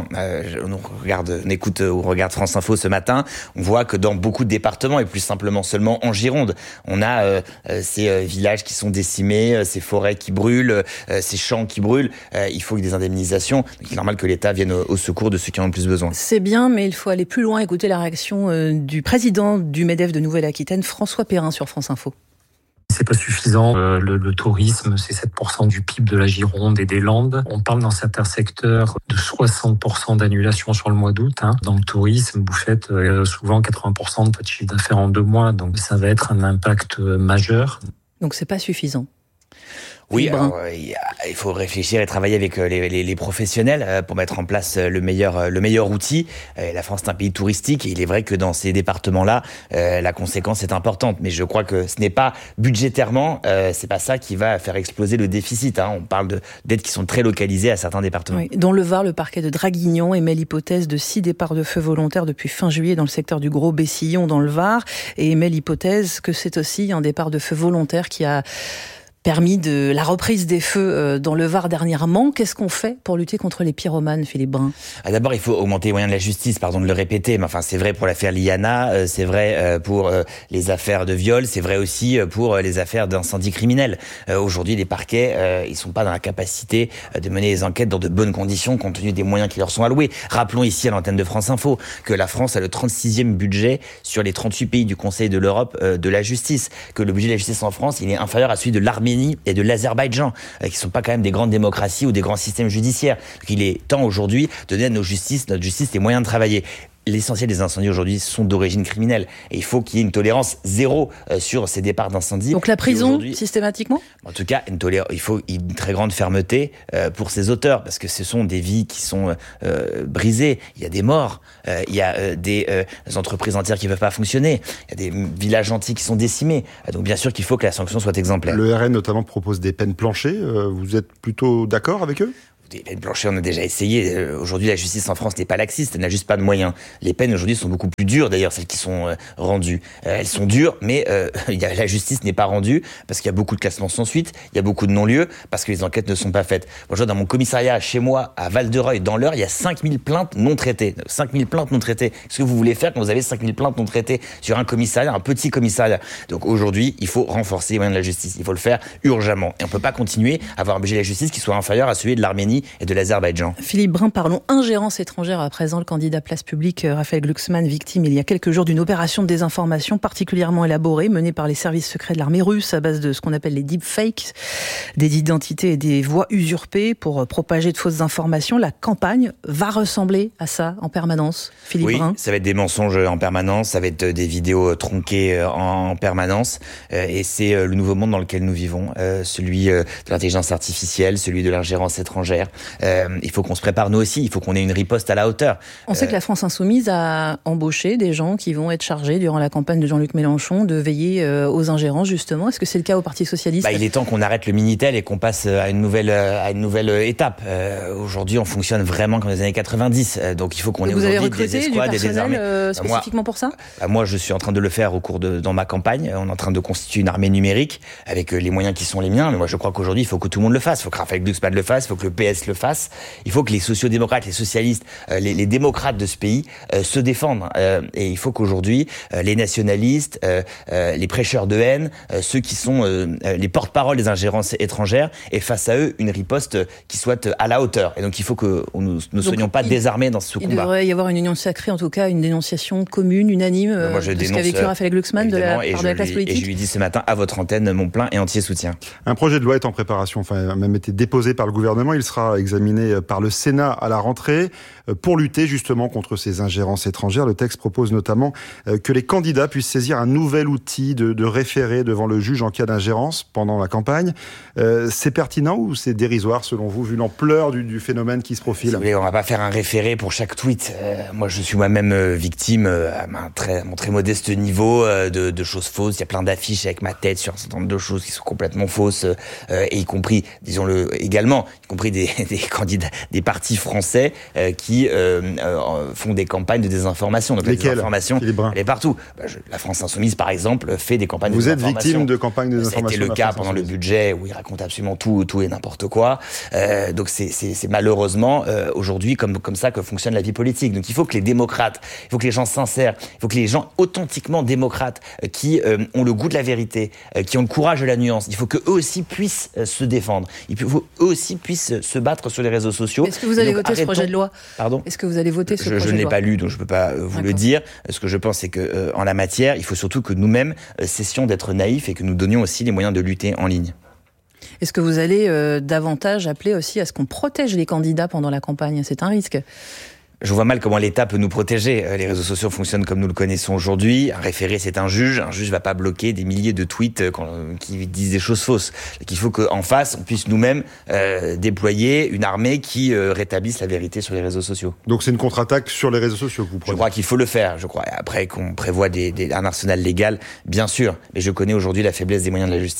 On regarde France Info ce matin, on voit que dans beaucoup de départements et plus simplement seulement en Gironde, on a ces villages qui sont décimés, ces forêts qui brûlent, ces champs qui brûlent. Il faut des indemnisations. Il est normal que l'État vienne au secours de ceux qui en ont le plus besoin. C'est bien, mais il faut aller plus loin. Écouter la réaction du président du MEDEF de Nouvelle-Aquitaine, François Perrin, sur France Info. C'est pas suffisant. Le tourisme, c'est 7% du PIB de la Gironde et des Landes. On parle dans certains secteurs de 60% d'annulation sur le mois d'août. Dans le tourisme, vous faites souvent 80% de votre chiffre d'affaires en 2 mois. Donc ça va être un impact majeur. Donc c'est pas suffisant. Oui, alors, il faut réfléchir et travailler avec les professionnels pour mettre en place le meilleur outil. La France est un pays touristique et il est vrai que dans ces départements-là, la conséquence est importante. Mais je crois que ce n'est pas budgétairement, c'est pas ça qui va faire exploser le déficit. On parle d'aides qui sont très localisées à certains départements. Oui. Dans le Var, le parquet de Draguignan émet l'hypothèse de 6 départs de feu volontaires depuis fin juillet dans le secteur du Gros Bessillon dans le Var et émet l'hypothèse que c'est aussi un départ de feu volontaire qui a permis de la reprise des feux dans le Var dernièrement. Qu'est-ce qu'on fait pour lutter contre les pyromanes, Philippe Brun ? D'abord, il faut augmenter les moyens de la justice, pardon de le répéter, mais enfin c'est vrai pour l'affaire Liana, c'est vrai pour les affaires de viol, c'est vrai aussi pour les affaires d'incendie criminel. Aujourd'hui, les parquets, ils sont pas dans la capacité de mener les enquêtes dans de bonnes conditions compte tenu des moyens qui leur sont alloués. Rappelons ici à l'antenne de France Info que la France a le 36e budget sur les 38 pays du Conseil de l'Europe de la justice, que le budget de la justice en France, il est inférieur à celui de l'Arménie et de l'Azerbaïdjan, qui sont pas quand même des grandes démocraties ou des grands systèmes judiciaires. Donc il est temps aujourd'hui de donner à notre justice les moyens de travailler. L'essentiel des incendies aujourd'hui sont d'origine criminelle. Et il faut qu'il y ait une tolérance zéro sur ces départs d'incendie. Donc la prison, systématiquement ? En tout cas, il faut une très grande fermeté pour ces auteurs, parce que ce sont des vies qui sont brisées. Il y a des morts, il y a des entreprises entières qui ne peuvent pas fonctionner, il y a des villages entiers qui sont décimés. Donc bien sûr qu'il faut que la sanction soit exemplaire. Le RN notamment propose des peines planchées. Vous êtes plutôt d'accord avec eux ? Les peines planchées, on a déjà essayé. Aujourd'hui, la justice en France n'est pas laxiste, elle n'a juste pas de moyens. Les peines aujourd'hui sont beaucoup plus dures, d'ailleurs, celles qui sont rendues. Elles sont dures, mais la justice n'est pas rendue parce qu'il y a beaucoup de classements sans suite, il y a beaucoup de non-lieux, parce que les enquêtes ne sont pas faites. Moi, je vois dans mon commissariat, chez moi, à Val-de-Reuil, dans l'Eure, il y a 5000 plaintes non traitées. 5000 plaintes non traitées. Qu'est-ce que vous voulez faire quand vous avez 5000 plaintes non traitées sur un commissariat, un petit commissariat ? Donc aujourd'hui, il faut renforcer les moyens de la justice. Il faut le faire urgemment. Et on ne peut pas continuer à avoir un budget de la justice qui soit inférieur à celui de l'Arménie et de l'Azerbaïdjan. Philippe Brun, parlons ingérence étrangère à présent. Le candidat Place Publique, Raphaël Glucksmann, victime il y a quelques jours d'une opération de désinformation particulièrement élaborée, menée par les services secrets de l'armée russe à base de ce qu'on appelle les deepfakes, des identités et des voix usurpées pour propager de fausses informations. La campagne va ressembler à ça en permanence, Philippe Brun ? Oui, ça va être des mensonges en permanence, ça va être des vidéos tronquées en permanence, et c'est le nouveau monde dans lequel nous vivons, celui de l'intelligence artificielle, celui de l'ingérence étrangère. Il faut qu'on se prépare nous aussi, il faut qu'on ait une riposte à la hauteur. On sait que la France Insoumise a embauché des gens qui vont être chargés durant la campagne de Jean-Luc Mélenchon de veiller aux ingérences justement. Est-ce que c'est le cas au Parti Socialiste ? Il est temps qu'on arrête le Minitel et qu'on passe à une nouvelle étape. Aujourd'hui, on fonctionne vraiment comme dans les années 90, donc il faut qu'on ait aujourd'hui des escouades et des armées. Spécifiquement pour ça ? Moi, je suis en train de le faire dans ma campagne. On est en train de constituer une armée numérique avec les moyens qui sont les miens. Mais moi, je crois qu'aujourd'hui, il faut que tout le monde le fasse. Il faut que Raphaël Glucksmann le fasse, il faut que le PS le fasse. Il faut que les sociodémocrates, les socialistes, les démocrates de ce pays se défendent. Et il faut qu'aujourd'hui, les nationalistes, les prêcheurs de haine, ceux qui sont les porte-parole des ingérences étrangères, aient face à eux une riposte qui soit à la hauteur. Et donc il faut que nous ne soyons pas désarmés dans ce combat. Il devrait y avoir une union sacrée, en tout cas une dénonciation commune, unanime, de ce qu'a vécu Raphaël Glucksmann de la part de la classe politique. Et je lui dis ce matin à votre antenne mon plein et entier soutien. Un projet de loi est en préparation, a même été déposé par le gouvernement. Il sera examiné par le Sénat à la rentrée pour lutter justement contre ces ingérences étrangères. Le texte propose notamment que les candidats puissent saisir un nouvel outil de référé devant le juge en cas d'ingérence pendant la campagne. C'est pertinent ou c'est dérisoire selon vous, vu l'ampleur du phénomène qui se profile ? Si vous voulez, on va pas faire un référé pour chaque tweet. Moi, je suis moi-même victime à mon très modeste niveau de choses fausses. Il y a plein d'affiches avec ma tête sur un certain nombre de choses qui sont complètement fausses, et y compris, disons-le également, y compris des candidats, des partis français qui font des campagnes de désinformation. Donc lesquelles ? La désinformation, elle est partout. La France Insoumise, par exemple, fait des campagnes de désinformation. Vous êtes victime de campagnes de désinformation ? C'était le cas pendant le budget où ils racontent absolument tout et n'importe quoi. Donc c'est malheureusement aujourd'hui comme ça que fonctionne la vie politique. Donc il faut que les démocrates, il faut que les gens sincères, il faut que les gens authentiquement démocrates qui ont le goût de la vérité, qui ont le courage de la nuance, il faut qu'eux aussi puissent se défendre. Il faut eux aussi puissent se battre sur les réseaux sociaux. Est-ce que vous allez voter ce projet de loi ? Pardon ? Est-ce que vous allez voter ce projet de loi ? Je ne l'ai pas lu, donc je ne peux pas vous le dire. Ce que je pense, c'est que en la matière, il faut surtout que nous-mêmes cessions d'être naïfs et que nous donnions aussi les moyens de lutter en ligne. Est-ce que vous allez davantage appeler aussi à ce qu'on protège les candidats pendant la campagne ? C'est un risque. Je vois mal comment l'État peut nous protéger. Les réseaux sociaux fonctionnent comme nous le connaissons aujourd'hui. Un référé, c'est un juge. Un juge ne va pas bloquer des milliers de tweets qui disent des choses fausses. Donc il faut qu'en face, on puisse nous-mêmes déployer une armée qui rétablisse la vérité sur les réseaux sociaux. Donc c'est une contre-attaque sur les réseaux sociaux que vous prenez ? Je crois qu'il faut le faire. Je crois. Après qu'on prévoit un arsenal légal, bien sûr. Mais je connais aujourd'hui la faiblesse des moyens de la justice.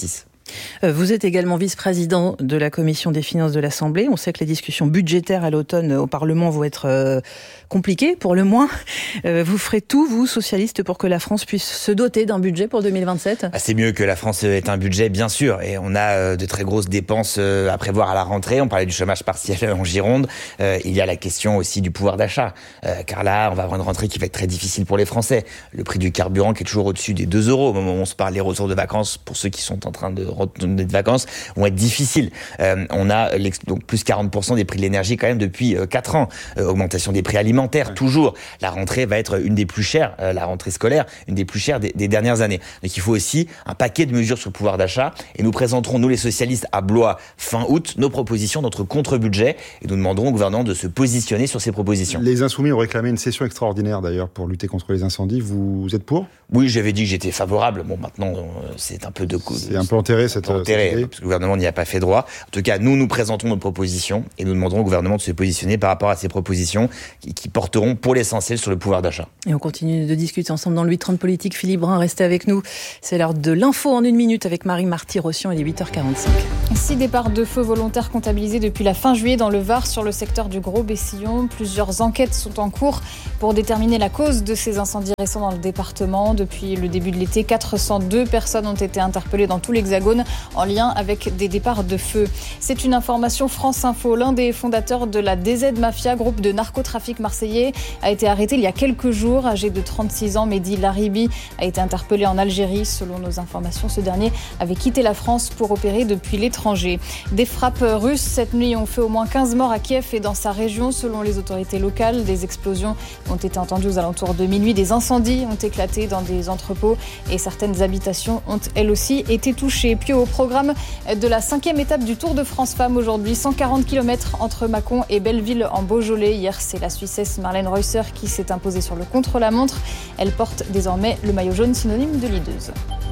Vous êtes également vice-président de la commission des finances de l'Assemblée. On sait que les discussions budgétaires à l'automne au Parlement vont être compliquées, pour le moins. Vous ferez tout, vous, socialistes, pour que la France puisse se doter d'un budget pour 2027 ? C'est mieux que la France ait un budget, bien sûr. Et on a de très grosses dépenses à prévoir à la rentrée. On parlait du chômage partiel en Gironde. Il y a la question aussi du pouvoir d'achat. Car là, on va avoir une rentrée qui va être très difficile pour les Français. Le prix du carburant qui est toujours au-dessus des 2 euros. Au moment où on se parle, les retours de vacances, pour ceux qui sont en train de retourner de vacances, vont être difficiles. On a donc plus 40% des prix de l'énergie quand même depuis 4 ans. Augmentation des prix alimentaires, toujours. La rentrée va être une des plus chères, la rentrée scolaire, une des plus chères des dernières années. Donc il faut aussi un paquet de mesures sur le pouvoir d'achat. Et nous présenterons, nous les socialistes, à Blois, fin août, nos propositions, notre contre-budget. Et nous demanderons au gouvernement de se positionner sur ces propositions. Les Insoumis ont réclamé une session extraordinaire d'ailleurs pour lutter contre les incendies. Vous êtes pour ? Oui, j'avais dit que j'étais favorable. Bon, maintenant, c'est un peu c'est un peu enterré cette idée. Parce que le gouvernement n'y a pas fait droit. En tout cas, nous présentons nos propositions et nous demanderons au gouvernement de se positionner par rapport à ces propositions qui porteront pour l'essentiel sur le pouvoir d'achat. Et on continue de discuter ensemble dans le 8h30 politique. Philippe Brun, restez avec nous. C'est l'heure de l'info en 1 minute avec Marie Marty-Rossian. Il est 8h45. 6 départs de feu volontaires comptabilisés depuis la fin juillet dans le Var sur le secteur du Gros Bessillon. Plusieurs enquêtes sont en cours pour déterminer la cause de ces incendies récents dans le département. Depuis le début de l'été, 402 personnes ont été interpellées dans tout l'Hexagone en lien avec des départs de feu. C'est une information France Info. L'un des fondateurs de la DZ Mafia, groupe de narcotrafic marseillais, a été arrêté il y a quelques jours. Âgé de 36 ans, Mehdi Laribi a été interpellé en Algérie. Selon nos informations, ce dernier avait quitté la France pour opérer depuis l'étranger. Des frappes russes cette nuit ont fait au moins 15 morts à Kiev et dans sa région. Selon les autorités locales, des explosions ont été entendues aux alentours de minuit. Des incendies ont éclaté dans des entrepôts et certaines habitations ont elles aussi été touchées. Puis au programme de la 5e étape du Tour de France Femmes aujourd'hui, 140 km entre Mâcon et Belleville en Beaujolais. Hier, c'est la Suissesse Marlène Reusser qui s'est imposée sur le contre-la-montre. Elle porte désormais le maillot jaune, synonyme de leaduse.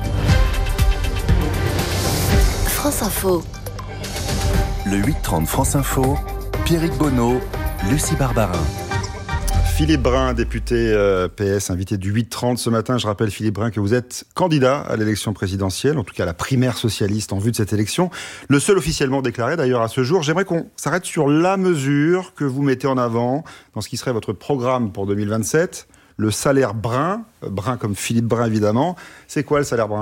France Info. Le 8h30 France Info, Pierrick Bonneau, Lucie Barbarin. Philippe Brun, député PS, invité du 8h30 ce matin. Je rappelle, Philippe Brun, que vous êtes candidat à l'élection présidentielle, en tout cas à la primaire socialiste en vue de cette élection. Le seul officiellement déclaré d'ailleurs à ce jour. J'aimerais qu'on s'arrête sur la mesure que vous mettez en avant dans ce qui serait votre programme pour 2027. Le salaire Brun, Brun comme Philippe Brun évidemment. C'est quoi le salaire Brun ?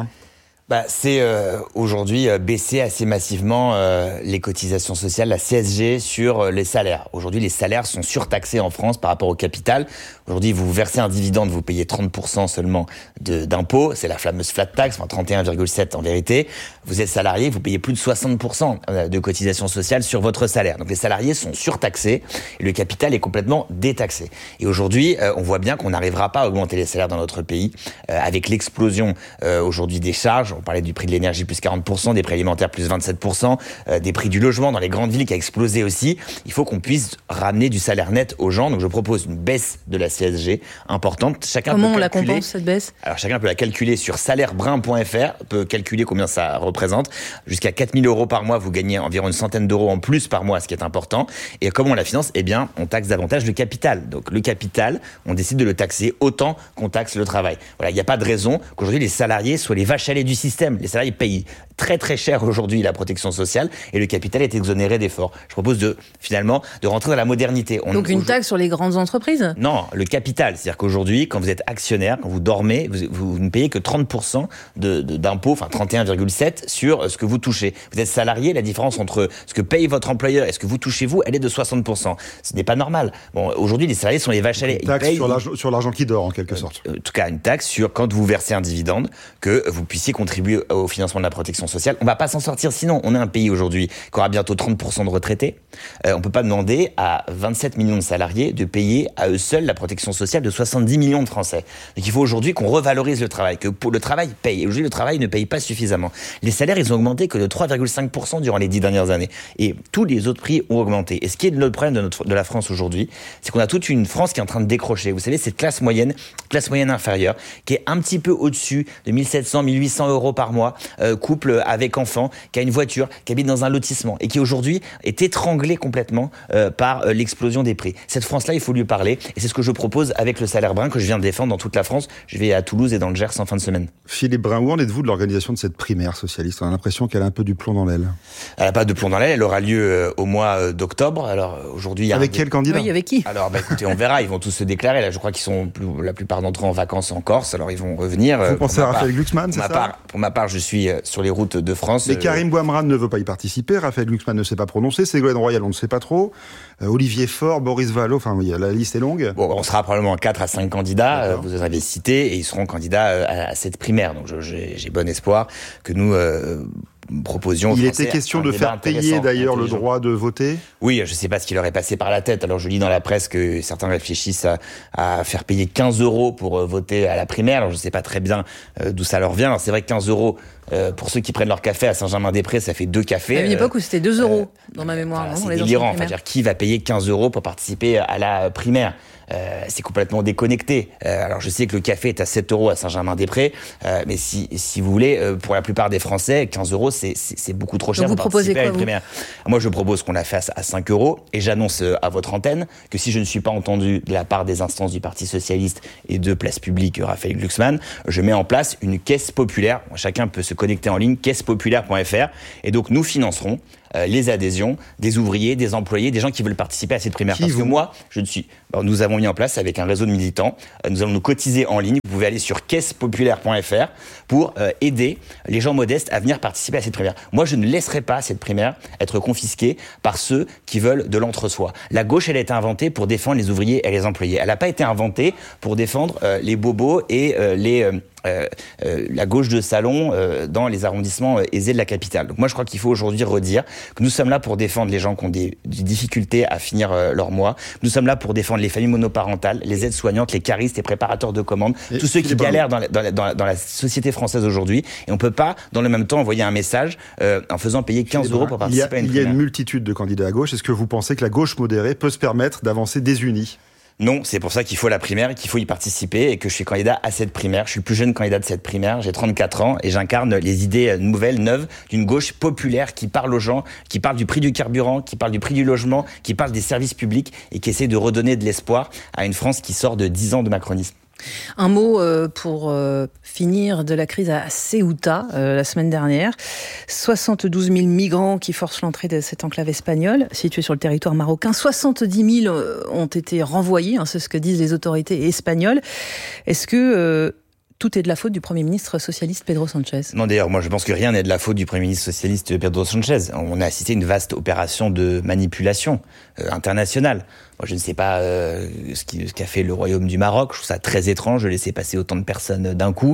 C'est aujourd'hui baisser assez massivement les cotisations sociales, la CSG, sur les salaires. Aujourd'hui, les salaires sont surtaxés en France par rapport au capital. Aujourd'hui, vous versez un dividende, vous payez 30% seulement d'impôts. C'est la fameuse flat tax, 31,7% en vérité. Vous êtes salarié, vous payez plus de 60% de cotisations sociales sur votre salaire. Donc les salariés sont surtaxés et le capital est complètement détaxé. Et aujourd'hui, on voit bien qu'on n'arrivera pas à augmenter les salaires dans notre pays avec l'explosion aujourd'hui des charges. On parlait du prix de l'énergie plus 40%, des prix alimentaires plus 27%, des prix du logement dans les grandes villes qui a explosé aussi. Il faut qu'on puisse ramener du salaire net aux gens. Donc je propose une baisse de la CSG importante. Comment on la compense, cette baisse ? Alors chacun peut la calculer sur salairebrun.fr, peut calculer combien ça représente. Jusqu'à 4 000 euros par mois, vous gagnez environ une centaine d'euros en plus par mois, ce qui est important. Et comment on la finance ? Eh bien, on taxe davantage le capital. Donc le capital, on décide de le taxer autant qu'on taxe le travail. Voilà, il n'y a pas de raison qu'aujourd'hui les salariés soient les vaches à lait du système. Les salariés payent très très cher aujourd'hui la protection sociale et le capital est exonéré d'efforts. Je propose finalement de rentrer dans la modernité. Donc une taxe sur les grandes entreprises ? Non, le capital. C'est-à-dire qu'aujourd'hui, quand vous êtes actionnaire, quand vous dormez, vous ne payez que 30% d'impôts, enfin 31,7% sur ce que vous touchez. Vous êtes salarié, la différence entre ce que paye votre employeur et ce que vous touchez vous, elle est de 60%. Ce n'est pas normal. Bon, aujourd'hui, les salariés sont les vaches à lait. Une taxe sur l'argent qui dort, en quelque sorte. En tout cas, une taxe sur quand vous versez un dividende, que vous puissiez contribuer au financement de la protection sociale. On ne va pas s'en sortir sinon. On est un pays aujourd'hui qui aura bientôt 30% de retraités. On ne peut pas demander à 27 millions de salariés de payer à eux seuls la protection sociale de 70 millions de Français. Donc il faut aujourd'hui qu'on revalorise le travail, que le travail paye. Et aujourd'hui, le travail ne paye pas suffisamment. Les salaires, ils ont augmenté que de 3,5% durant les 10 dernières années. Et tous les autres prix ont augmenté. Et ce qui est notre problème de la France aujourd'hui, c'est qu'on a toute une France qui est en train de décrocher. Vous savez, cette classe moyenne inférieure, qui est un petit peu au-dessus de 1 700, 1 800 € € par mois, couple avec enfant, qui a une voiture, qui habite dans un lotissement et qui aujourd'hui est étranglé complètement par l'explosion des prix. Cette France-là, il faut lui parler et c'est ce que je propose avec le salaire brun que je viens de défendre dans toute la France. Je vais à Toulouse et dans le Gers en fin de semaine. Philippe Brun, où en êtes-vous de l'organisation de cette primaire socialiste ? On a l'impression qu'elle a un peu du plomb dans l'aile. Elle n'a pas de plomb dans l'aile, elle aura lieu au mois d'octobre. Alors aujourd'hui, il y a avec quel candidat ? Oui, avec qui ? Alors écoutez, on verra, ils vont tous se déclarer. Là, je crois qu'ils sont la plupart d'entre eux en vacances en Corse, alors ils vont revenir. Vous pensez à Raphaël Glucksmann, c'est ça ? Pour ma part, je suis sur les routes de France. Mais Karim Bouamrane ne veut pas y participer, Raphaël Glucksmann ne s'est pas prononcé, Ségolène Royal, on ne sait pas trop, Olivier Faure, Boris Vallaud, enfin la liste est longue. Bon, on sera probablement 4 à 5 candidats, vous les avez cités, et ils seront candidats à cette primaire. Donc j'ai bon espoir que nous proposions. Il était question de faire payer d'ailleurs le droit de voter ? Oui, je ne sais pas ce qui leur est passé par la tête. Alors je lis dans la presse que certains réfléchissent à faire payer 15 € pour voter à la primaire. Alors je ne sais pas très bien d'où ça leur vient. Alors c'est vrai que 15 €, pour ceux qui prennent leur café à Saint-Germain-des-Prés, ça fait 2 cafés. Il y a une époque où c'était 2 €, dans ma mémoire. Voilà, c'est délirant. Enfin, qui va payer 15 € pour participer à la primaire ? C'est complètement déconnecté. Alors je sais que le café est à 7 € à Saint-Germain-des-Prés, mais si vous voulez, pour la plupart des Français, 15 € c'est beaucoup trop cher. Donc vous proposez quoi, vous ? Moi je propose qu'on la fasse à 5 € et j'annonce à votre antenne que si je ne suis pas entendu de la part des instances du Parti Socialiste et de Place Publique Raphaël Glucksmann, je mets en place une caisse populaire. Chacun peut se connecter en ligne, caissepopulaire.fr, et donc nous financerons les adhésions des ouvriers, des employés, des gens qui veulent participer à cette primaire. Parce que moi, nous avons mis en place avec un réseau de militants, nous allons nous cotiser en ligne. Vous pouvez aller sur caissepopulaire.fr pour aider les gens modestes à venir participer à cette primaire. Moi, je ne laisserai pas cette primaire être confisquée par ceux qui veulent de l'entre-soi. La gauche, elle a été inventée pour défendre les ouvriers et les employés. Elle n'a pas été inventée pour défendre les bobos et la gauche de salon dans les arrondissements aisés de la capitale. Donc moi, je crois qu'il faut aujourd'hui redire que nous sommes là pour défendre les gens qui ont des difficultés à finir leur mois. Nous sommes là pour défendre les familles monoparentales, les aides-soignantes, les caristes, les préparateurs de commandes, tous ceux qui galèrent dans la société française aujourd'hui. Et on ne peut pas, dans le même temps, envoyer un message en faisant payer 15 € pour participer à une primaire. Il y a une multitude de candidats à gauche. Est-ce que vous pensez que la gauche modérée peut se permettre d'avancer désunie ? Non, c'est pour ça qu'il faut la primaire, qu'il faut y participer et que je suis candidat à cette primaire. Je suis le plus jeune candidat de cette primaire, j'ai 34 ans et j'incarne les idées nouvelles, neuves, d'une gauche populaire qui parle aux gens, qui parle du prix du carburant, qui parle du prix du logement, qui parle des services publics et qui essaie de redonner de l'espoir à une France qui sort de 10 ans de macronisme. Un mot pour finir de la crise à Ceuta la semaine dernière. 72 000 migrants qui forcent l'entrée de cette enclave espagnole située sur le territoire marocain. 70 000 ont été renvoyés, c'est ce que disent les autorités espagnoles. Est-ce que tout est de la faute du Premier ministre socialiste Pedro Sánchez? Non, d'ailleurs, moi je pense que rien n'est de la faute du Premier ministre socialiste Pedro Sánchez. On a assisté à une vaste opération de manipulation internationale. Moi je ne sais pas ce qu'a fait le Royaume du Maroc. Je trouve ça très étrange de laisser passer autant de personnes d'un coup.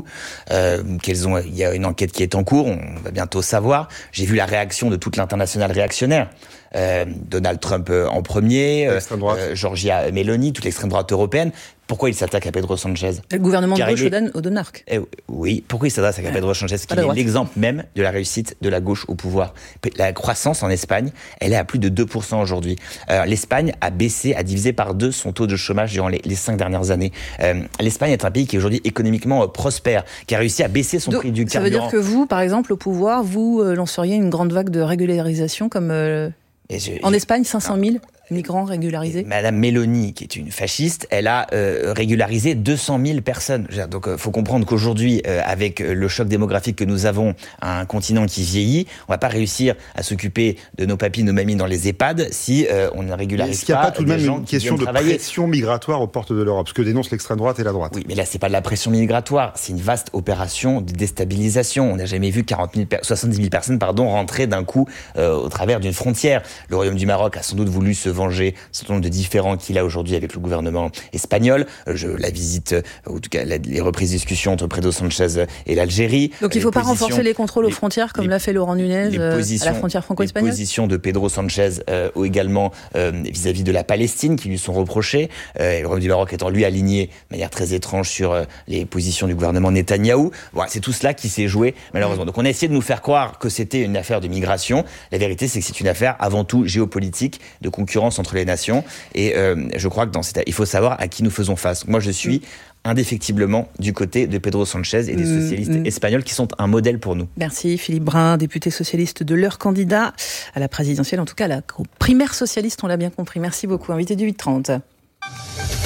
Il y a une enquête qui est en cours, on va bientôt savoir. J'ai vu la réaction de toute l'internationale réactionnaire. Donald Trump en premier, Giorgia Meloni, toute l'extrême droite européenne. Pourquoi il s'attaque à Pedro Sánchez? Le gouvernement de gauche au Danemark. Oui, pourquoi il s'attaque à Pedro Sánchez? Parce qu'il est l'exemple même de la réussite de la gauche au pouvoir. La croissance en Espagne, elle est à plus de 2% aujourd'hui. L'Espagne a divisé par 2 son taux de chômage durant les 5 dernières années. L'Espagne est un pays qui est aujourd'hui économiquement prospère, qui a réussi à baisser son prix du carburant. Ça veut dire que vous, par exemple, au pouvoir, vous lanceriez une grande vague de régularisation comme en Espagne, 500 000 migrants régularisés. Madame Meloni, qui est une fasciste, elle a régularisé 200 000 personnes. Donc, faut comprendre qu'aujourd'hui, avec le choc démographique que nous avons, un continent qui vieillit, on va pas réussir à s'occuper de nos papis, nos mamies dans les EHPAD si on ne régularise pas. Est-ce qu'il n'y a pas tout de même une question de pression migratoire aux portes de l'Europe, ce que dénonce l'extrême droite et la droite? Oui, mais là, c'est pas de la pression migratoire, c'est une vaste opération de déstabilisation. On n'a jamais vu 70 000 personnes, rentrer d'un coup au travers d'une frontière. Le Royaume du Maroc a sans doute voulu se venger un certain nombre de différends qu'il a aujourd'hui avec le gouvernement espagnol. La visite, en tout cas les reprises de discussions entre Pedro Sánchez et l'Algérie. Donc il ne faut pas renforcer les contrôles aux frontières comme l'a fait Laurent Nunez à la frontière franco-espagnole. Les positions de Pedro Sánchez également vis-à-vis de la Palestine qui lui sont reprochées. Le Royaume du Maroc étant lui aligné de manière très étrange sur les positions du gouvernement Netanyahou. Voilà, c'est tout cela qui s'est joué malheureusement. Donc on a essayé de nous faire croire que c'était une affaire de migration. La vérité c'est que c'est une affaire avant tout géopolitique, de concurrence concurrence entre les nations. Et je crois que il faut savoir à qui nous faisons face. Moi, je suis indéfectiblement du côté de Pedro Sanchez et des socialistes espagnols qui sont un modèle pour nous. Merci Philippe Brun, député socialiste de leur candidat à la présidentielle, en tout cas à la primaire socialiste, on l'a bien compris. Merci beaucoup, invité du 8h30.